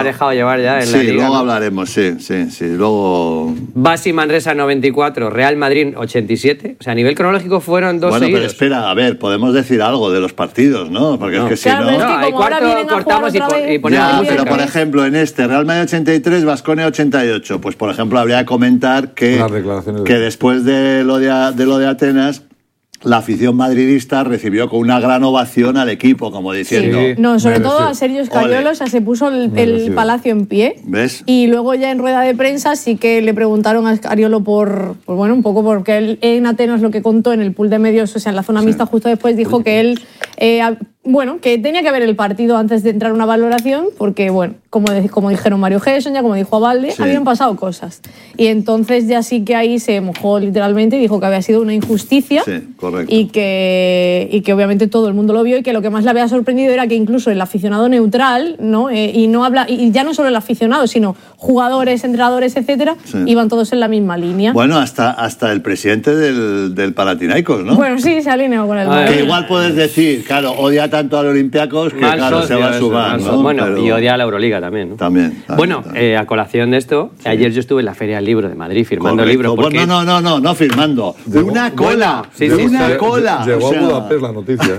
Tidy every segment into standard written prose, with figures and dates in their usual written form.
ha dejado llevar ya en sí, la Liga. Sí, luego ¿no? hablaremos, sí. Luego... Basi Manresa 94, Real Madrid 87. O sea, a nivel cronológico fueron dos seguidos. Pero espera, a ver, podemos decir algo de los partidos, ¿no? Porque es que si claro, no... pero es que hay como ahora cuarto, vienen a cortamos jugar otra vez, y ponemos Ya, música. pero por ejemplo, en este Real Madrid 83, Baskonia 88, pues por ejemplo habría que comentar que después de lo de Atenas, la afición madridista recibió con una gran ovación al equipo, como diciendo... Sí. No, sobre todo a Sergio Scariolo, o sea, se puso el palacio en pie. ¿Ves? Y luego ya en rueda de prensa sí que le preguntaron a Scariolo por bueno, un poco porque él en Atenas lo que contó en el pool de medios, o sea, en la zona mixta justo después dijo que él... bueno, que tenía que ver el partido antes de entrar a una valoración, porque, bueno, como dijeron Mario Gesson, ya como dijo Abalde, habían pasado cosas. Y entonces ya sí que ahí se mojó literalmente y dijo que había sido una injusticia. Sí, correcto. Y que obviamente todo el mundo lo vio y que lo que más le había sorprendido era que incluso el aficionado neutral, ¿no? Y ya no solo el aficionado, sino jugadores, entrenadores, etcétera, iban todos en la misma línea. Bueno, hasta el presidente del Panathinaikos, ¿no? Bueno, sí, se alineó con el que igual puedes decir, claro, odia tanto al Olympiacos que claro, se va a sumar, ¿no? Bueno, pero... y odia a la Euroliga también, ¿no? También. Bueno, a colación de esto, ayer yo estuve en la Feria del Libro de Madrid firmando libros. Porque... Bueno, no firmando. Una cola. Una cola. Llegó a Budapest la noticia.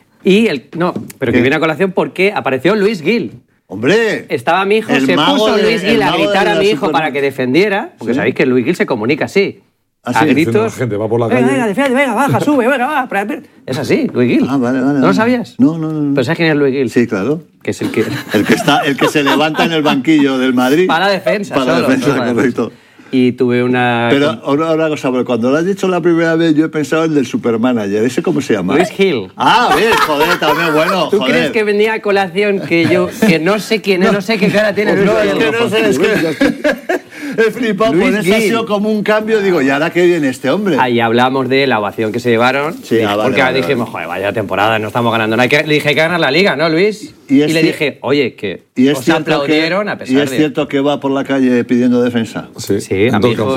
Pero que viene a colación porque apareció Luis Gil. ¡Hombre! Estaba mi hijo, se puso Luis Gil a gritar a mi hijo para que defendiera, porque sabéis que Luis Gil se comunica así. A gritos. La gente va por la calle. Venga, defiende, venga, baja, sube, venga, va. Es así, Luis Gil. Vale. ¿No lo sabías? No. ¿Pero sabes quién es Luis Gil? Sí, claro. Que es el que... el que se levanta en el banquillo del Madrid. Para defensa, correcto. Y tuve una... Pero una cosa, porque cuando lo has dicho la primera vez, yo he pensado en el del Supermanager. ¿Ese cómo se llama? Luis Gil. Ves, joder, también bueno. ¿Tú crees que venía a colación que no sé quién es, no sé qué cara tiene Luis Gil? Es que he flipado, por eso ha sido como un cambio. Digo, ¿y ahora qué viene este hombre? Ahí hablamos de la ovación que se llevaron. Sí, porque dijimos, joder, vaya temporada, no estamos ganando nada. Le dije, hay que ganar la Liga, ¿no, Luis? Y le dije, oye, que os aplaudieron a pesar de... ¿Y es cierto que va por la calle pidiendo defensa? Sí, a mi hijo.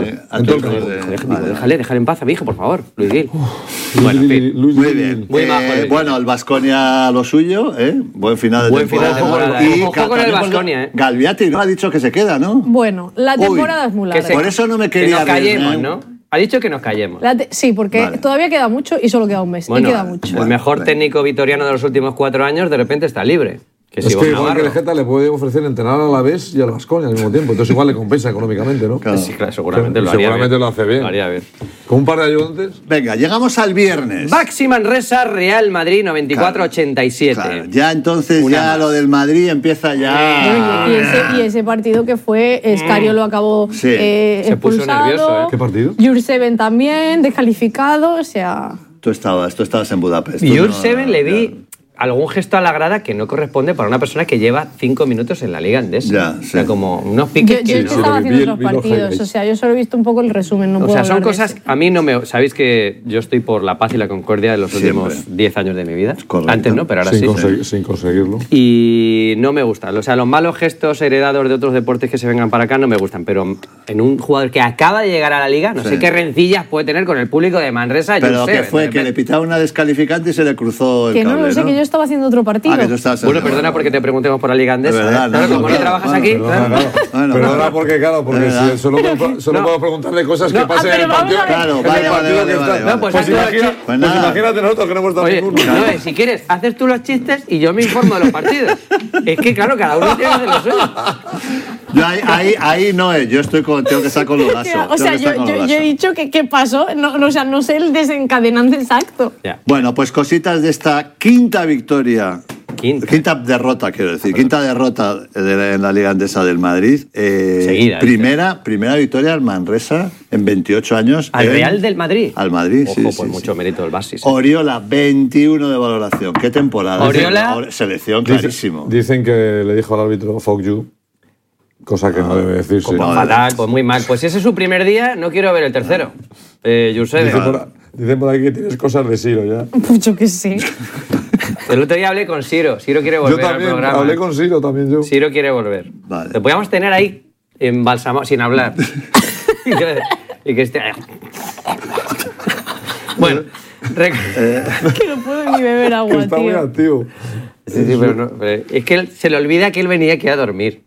Déjale en paz a mi hijo, por favor, Luis Gil. Bueno, en fin. Muy bien. Muy bajo, bueno, el Baskonia lo suyo, ¿eh? Buen final de temporada. Y ojo con el Baskonia, ¿eh? Galviati no ha dicho que se queda, ¿no? Bueno, la temporada es muy larga. Por eso no me quería... Que nos callemos, ¿no? Ha dicho que nos callemos. Sí, porque todavía queda mucho y solo queda un mes. Bueno, y queda mucho. El mejor técnico vitoriano de los últimos 4 años de repente está libre. Es que igual que el Geta le puede ofrecer entrenar a la Alavés y al Baskonia al mismo tiempo. Entonces igual le compensa económicamente, ¿no? Claro. Sí, claro, seguramente lo haría seguramente bien. Lo hace bien. Lo haría bien. Con un par de ayudantes. Venga, llegamos al viernes. Baxi Manresa, Real Madrid 94-87. Claro, ya entonces lo del Madrid empieza ya... Y ese partido que fue, Scariolo acabó se puso nervioso, ¿eh? ¿Qué partido? Jurseven también, descalificado, o sea... Tú estabas en Budapest. Jurseven le vi... algún gesto a la grada que no corresponde para una persona que lleva 5 minutos en la Liga Endesa. O sea, como unos piques yo estaba haciendo otros partidos, o sea, yo solo he visto un poco el resumen, no puedo hablar son de cosas... eso. A mí no me... Sabéis que yo estoy por la paz y la concordia de los últimos 10 años de mi vida. Correcto. Antes no, pero ahora sin conseguirlo. Y no me gustan. O sea, los malos gestos heredados de otros deportes que se vengan para acá no me gustan, pero en un jugador que acaba de llegar a la Liga, no sé qué rencillas puede tener con el público de Manresa. Pero que fue que le pitaron una descalificante y se le cruzó el cable, no lo sé, que yo estaba haciendo otro partido. Bueno, perdona porque te preguntemos por la Liga Endesa. Claro, como no trabajas aquí. Perdona porque, claro, porque si solo puedo preguntarle cosas que pasen en el partido. Claro, vale. Pues imagínate nosotros que no hemos dado ninguno. Si quieres, haces tú los chistes y yo me informo de los partidos. Es que, claro, cada uno tiene que hacer lo suyo. Yo ahí no es, yo estoy tengo que estar con los lazos. O sea, yo he dicho que qué pasó, no sé el desencadenante exacto. Bueno, pues cositas de esta quinta victoria. Quinta derrota, quiero decir. Quinta derrota en la Liga Endesa del Madrid. Seguida. Primera victoria al Manresa en 28 años. ¿Al Real del Madrid? Al Madrid, Ojo, por mucho mérito del Basi. Oriola, 21 de valoración. ¿Qué temporada? Oriola... Selección, clarísimo. Dicen que le dijo al árbitro, fuck you. Cosa que no debe decirse. Fatal, pues muy mal. Pues si ese es su primer día, no quiero ver el tercero. Dicen por ahí que tienes cosas de Siro ya. Pues yo qué sé. El otro día hablé con Siro. Siro quiere volver al programa. Yo también, hablé con Siro también yo. Siro quiere volver. Vale. Te podíamos tener ahí embalsamado, sin hablar. y que esté... Bueno. Que no puedo ni beber agua, Está muy activo. Sí, pero es que se le olvida que él venía aquí a dormir.